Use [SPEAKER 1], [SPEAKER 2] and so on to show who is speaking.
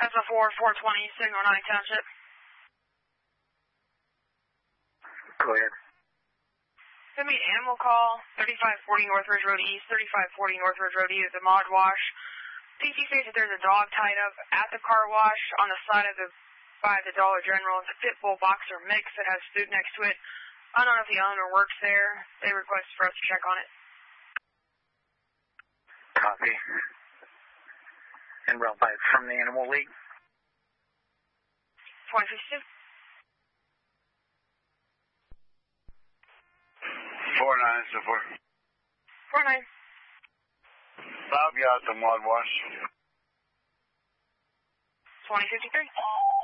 [SPEAKER 1] That's a 420, Signal 9 Township.
[SPEAKER 2] Go ahead.
[SPEAKER 1] Send me an animal call, 3540 Northridge Road East, 3540 Northridge Road East, the mod wash. PC says that there's a dog tied up at the car wash on the side of by the Dollar General. It's a pit bull boxer mix that has food next to it. I don't know if the owner works there. They request for us to check on it.
[SPEAKER 2] Copy. And run by from the Animal League.
[SPEAKER 1] 2052.
[SPEAKER 3] 49,
[SPEAKER 1] 49.
[SPEAKER 3] Bob got the mud wash.
[SPEAKER 1] 2053.